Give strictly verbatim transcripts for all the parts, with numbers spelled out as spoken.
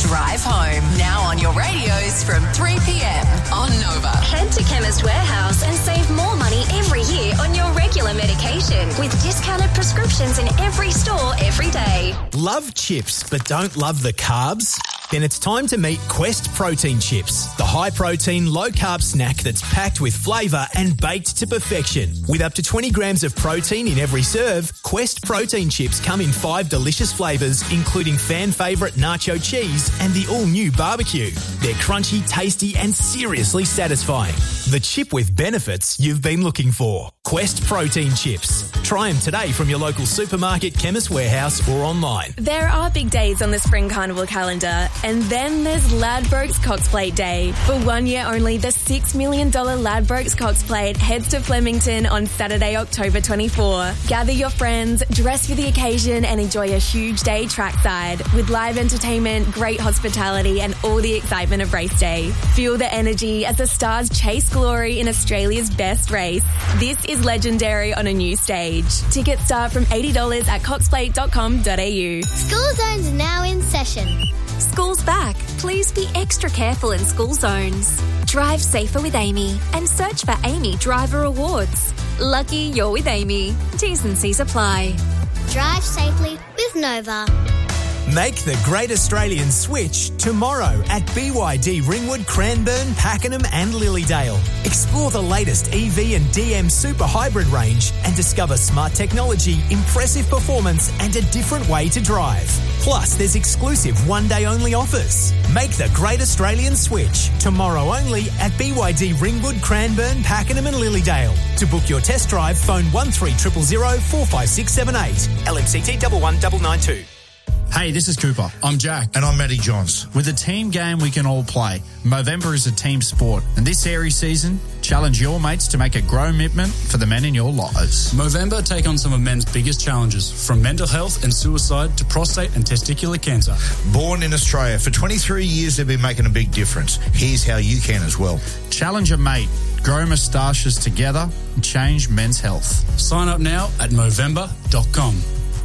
Drive Home. Now on your radios from three p.m. on Nova. Head to Chemist Warehouse and save more money every year on your regular medication with discounted prescriptions in every store every day. Love chips but don't love the carbs? Then it's time to meet Quest Protein Chips, the high-protein, low-carb snack that's packed with flavour and baked to perfection. With up to twenty grams of protein in every serve, Quest Protein Chips come in five delicious flavours, including fan-favourite nacho cheese and the all-new barbecue. They're crunchy, tasty and seriously satisfying. The chip with benefits you've been looking for. Quest Protein Chips. Try them today from your local supermarket, Chemist Warehouse or online. There are big days on the Spring Carnival calendar, and then there's Ladbrokes Cox Plate Day. For one year only, the six million dollars Ladbrokes Cox Plate heads to Flemington on Saturday, October twenty-fourth. Gather your friends, dress for the occasion and enjoy a huge day trackside with live entertainment, great hospitality and all the excitement of race day. Feel the energy as the stars chase glory in Australia's best race. This is legendary on a new stage. Tickets start from eighty dollars at cox plate dot com dot a u. School zones are now in session. School's back. Please be extra careful in school zones. Drive safer with Amy and search for Amy Driver Awards. Lucky you're with Amy. T's and C's apply. Drive safely with Nova. Make the Great Australian Switch tomorrow at B Y D Ringwood, Cranbourne, Pakenham and Lilydale. Explore the latest E V and D M Super Hybrid range and discover smart technology, impressive performance and a different way to drive. Plus, there's exclusive one-day-only offers. Make the Great Australian Switch tomorrow only at B Y D Ringwood, Cranbourne, Pakenham and Lilydale. To book your test drive, phone one three zero zero zero four five six seven eight. L M C T one one nine nine two. Hey, this is Cooper. I'm Jack. And I'm Matty Johns. With a team game we can all play, Movember is a team sport. And this Aries season, challenge your mates to make a grow commitment for the men in your lives. Movember take on some of men's biggest challenges, from mental health and suicide to prostate and testicular cancer. Born in Australia, for twenty-three years they've been making a big difference. Here's how you can as well. Challenge a mate, grow moustaches together, and change men's health. Sign up now at movember dot com.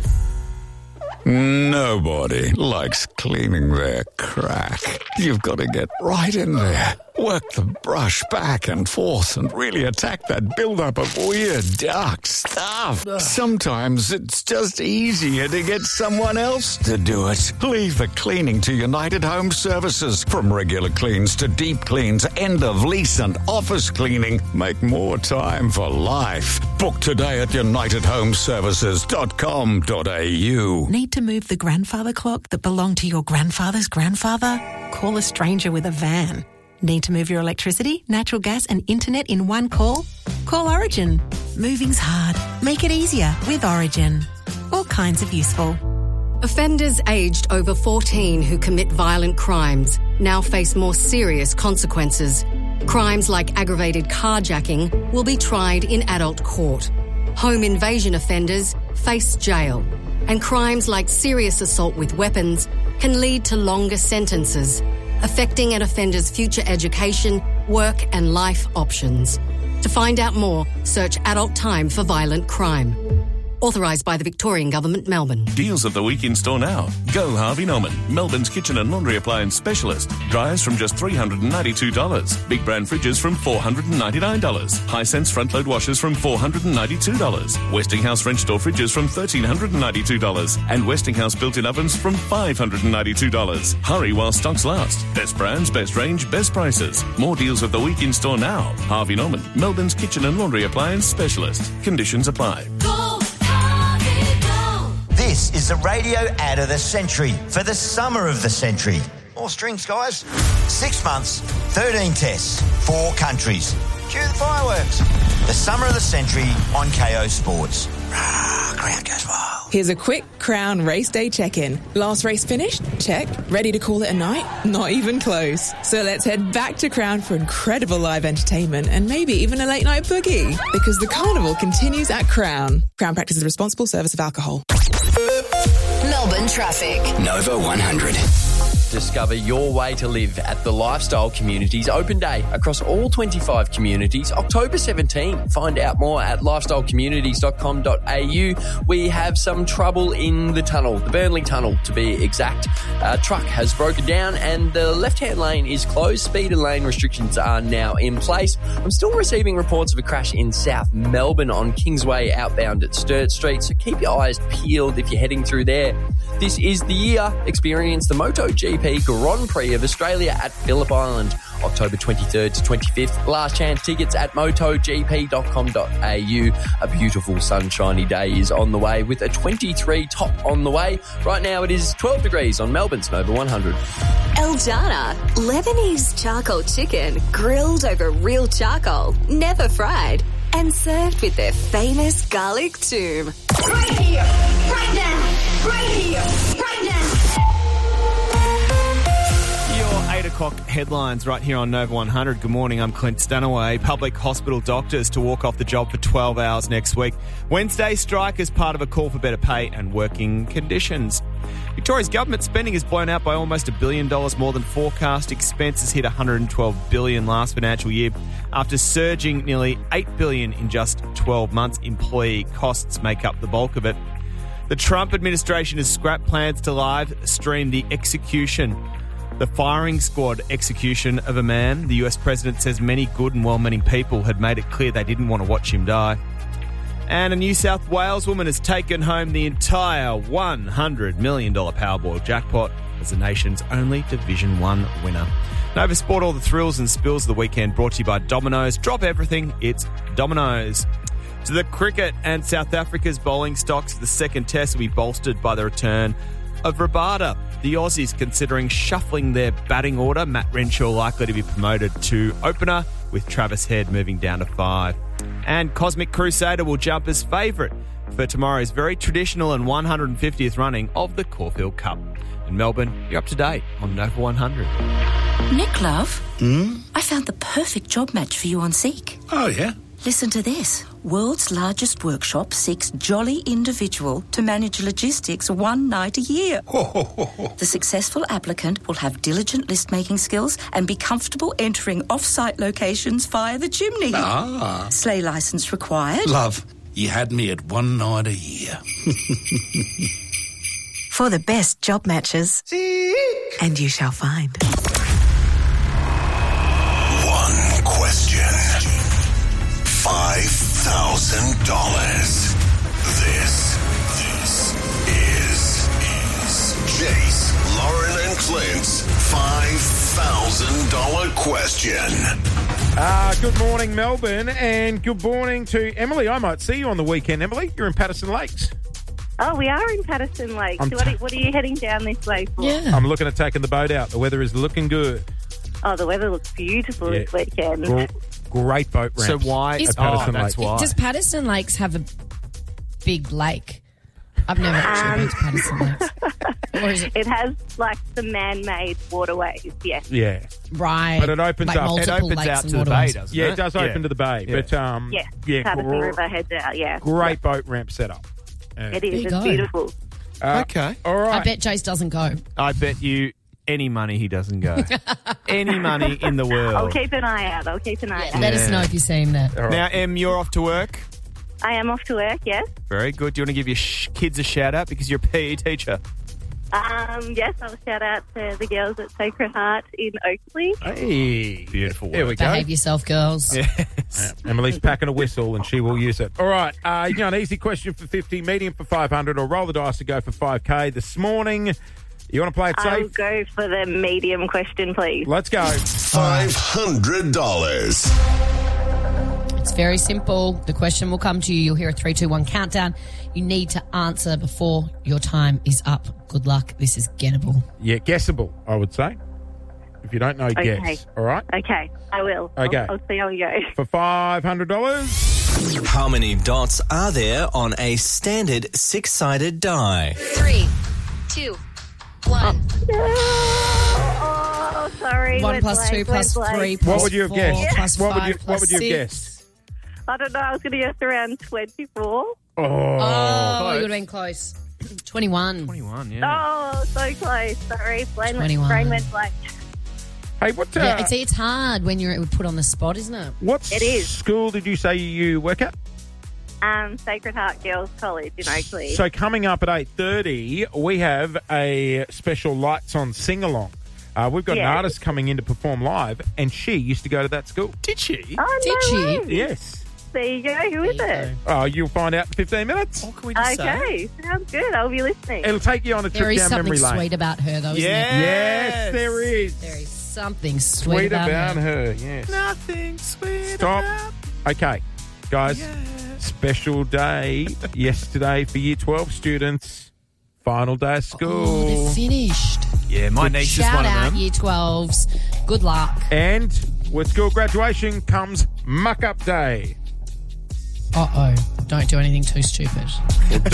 Nobody likes cleaning their crack. You've got to get right in there. Work the brush back and forth and really attack that buildup of weird, dark stuff. Sometimes it's just easier to get someone else to do it. Leave the cleaning to United Home Services. From regular cleans to deep cleans, end of lease and office cleaning. Make more time for life. Book today at united home services dot com dot a u. Need to move the grandfather clock that belonged to your grandfather's grandfather? Call a stranger with a van. Need to move your electricity, natural gas and internet in one call? Call Origin. Moving's hard. Make it easier with Origin. All kinds of useful. Offenders aged over fourteen who commit violent crimes now face more serious consequences. Crimes like aggravated carjacking will be tried in adult court. Home invasion offenders face jail. And crimes like serious assault with weapons can lead to longer sentences, affecting an offender's future education, work and life options. To find out more, search Adult Time for Violent Crime. Authorised by the Victorian Government, Melbourne. Deals of the week in store now. Go Harvey Norman, Melbourne's kitchen and laundry appliance specialist. Dryers from just three hundred ninety-two dollars. Big brand fridges from four hundred ninety-nine dollars. Hisense front load washers from four hundred ninety-two dollars. Westinghouse French door fridges from one thousand three hundred ninety-two dollars. And Westinghouse built-in ovens from five hundred ninety-two dollars. Hurry while stocks last. Best brands, best range, best prices. More deals of the week in store now. Harvey Norman, Melbourne's kitchen and laundry appliance specialist. Conditions apply. This is the radio ad of the century for the summer of the century. More strings, guys. Six months, thirteen tests, four countries. Cue the fireworks. The summer of the century on K O Sports. Rah, crowd goes wild. Here's a quick Crown race day check-in. Last race finished? Check. Ready to call it a night? Not even close. So let's head back to Crown for incredible live entertainment and maybe even a late night boogie. Because the carnival continues at Crown. Crown practices responsible service of alcohol. Melbourne traffic. Nova one hundred. Discover your way to live at the Lifestyle Communities Open Day across all twenty-five communities, October seventeenth. Find out more at lifestyle communities dot com dot a u. We have some trouble in the tunnel, the Burnley Tunnel to be exact. A truck has broken down and the left-hand lane is closed. Speed and lane restrictions are now in place. I'm still receiving reports of a crash in South Melbourne on Kingsway outbound at Sturt Street, so keep your eyes peeled if you're heading through there. This is the year. Experience the MotoGP Grand Prix of Australia at Phillip Island, October twenty-third to twenty-fifth. Last chance tickets at moto g p dot com dot a u. A beautiful sunshiny day is on the way with a twenty-three top on the way. Right now it is twelve degrees on Melbourne's Nova one hundred. El Jana, Lebanese charcoal chicken grilled over real charcoal, never fried, and served with their famous garlic toom. Right here, right now, right here, right now. Your eight o'clock headlines right here on Nova one hundred. Good morning, I'm Clint Stanaway. Public hospital doctors to walk off the job for twelve hours next week. Wednesday strike as part of a call for better pay and working conditions. Victoria's government spending is blown out by almost a billion dollars more than forecast. Expenses hit one hundred twelve billion dollars last financial year after surging nearly eight billion dollars in just twelve months. Employee costs make up the bulk of it. The Trump administration has scrapped plans to live stream the execution, the firing squad execution of a man. The U S president says many good and well-meaning people had made it clear they didn't want to watch him die. And a New South Wales woman has taken home the entire one hundred million dollars Powerball jackpot as the nation's only Division one winner. Nova Sport, all the thrills and spills of the weekend brought to you by Domino's. Drop everything, it's Domino's. To the cricket, and South Africa's bowling stocks for the second test will be bolstered by the return of Rabada. The Aussies considering shuffling their batting order. Matt Renshaw likely to be promoted to opener, with Travis Head moving down to five. And Cosmic Crusader will jump as favourite for tomorrow's very traditional and one hundred fiftieth running of the Caulfield Cup. In Melbourne, you're up to date on Nova one hundred. Nick, love, Hmm? I found the perfect job match for you on Seek. Oh, yeah? Listen to this. World's largest workshop seeks jolly individual to manage logistics one night a year. The successful applicant will have diligent list-making skills and be comfortable entering off-site locations via the chimney. Ah. Sleigh licence required. Love, you had me at one night a year. For the best job matches. Seek. And you shall find. One question. Five thousand dollars. This, this is, is Jace, Lauren and Clint's five thousand dollar question. Uh, good morning, Melbourne, and good morning to Emily. I might see you on the weekend, Emily. You're in Patterson Lakes. Oh, we are in Patterson Lakes. I'm So what, t- are, what are you heading down this way for? I'm looking at taking the boat out. The weather is looking good. Oh, the weather looks beautiful Yeah. this weekend. Gr- Great boat ramps. So why- at Is- Patterson oh, that's Lakes. why. Does Patterson Lakes have a big lake? I've never actually Um, been to Patterson Lakes. Or is it? It has like some man-made waterways, yes. Yeah. Right. But it opens Like up. multiple it opens lakes out and to the bay, waterways. doesn't it? Yeah, it does Yeah. open to the bay. Yeah. But um, Yes, yeah, Patterson gr- River heads out, yeah. great boat ramp setup. Yeah. It is, There you it's go. beautiful. Uh, Okay. All right. I bet Jace doesn't go. I bet you any money he doesn't go. Any money in the world. I'll keep an eye out. I'll keep an eye out. Let us know if you've seen that. Now, Em, you're off to work. I am off to work, yes. Very good. Do you want to give your sh- kids a shout out because you're a P E teacher? Um, yes, I'll shout out to the girls at Sacred Heart in Oakley. Hey. Beautiful work. There we go. Behave yourself, girls. Yeah, Emily's packing a whistle and she will use it. All right, uh, you got an easy question for fifty, medium for five hundred, or roll the dice to go for five K this morning. You want to play it I'll safe? go for the medium question, please. Let's go. Five hundred dollars. It's very simple. The question will come to you. You'll hear a three, two, one countdown. You need to answer before your time is up. Good luck. This is gettable. Yeah, guessable, I would say. If you don't know, Okay. guess. All right? Okay, I will. Okay. I'll, I'll see how we go. For five hundred dollars. How many dots are there on a standard six-sided die? Three, two, one. Oh, sorry. One we're plus blank, two plus we're blank. three What plus would you have four guessed? plus What would five you, what plus would you have six. guessed? I don't know. I was going to guess around twenty-four. Oh, Oh, you would have been close. twenty-one. twenty-one, Oh, so close. Sorry. Brain, twenty-one. brain went blank. Hey, what, uh, Yeah, it's, it's hard when you're put on the spot, isn't it? what It is. school did you say you work at? Um, Sacred Heart Girls College in Oakley. So coming up at eight thirty, we have a special Lights On sing-along. Uh, we've got Yes. an artist coming in to perform live, and she used to go to that school. Did she? Oh, Did no she? way. Yes. There you go. Who is it? Oh, you'll find out in fifteen minutes. What can we just say? Okay. Sounds good. I'll be listening. It'll take you on a There trip is down something memory lane. sweet about her, though, isn't Yes. there? Yes, there is. There is something sweet, Sweet about, about her. her, yes. Nothing sweet Stop. about Okay, guys, special day yesterday for Year twelve students. Final day of Oh, school. they're finished. Yeah, my niece is Shout one of out, them. Year twelves. Good luck. And with school graduation comes muck-up day. Uh-oh. Don't do anything too stupid.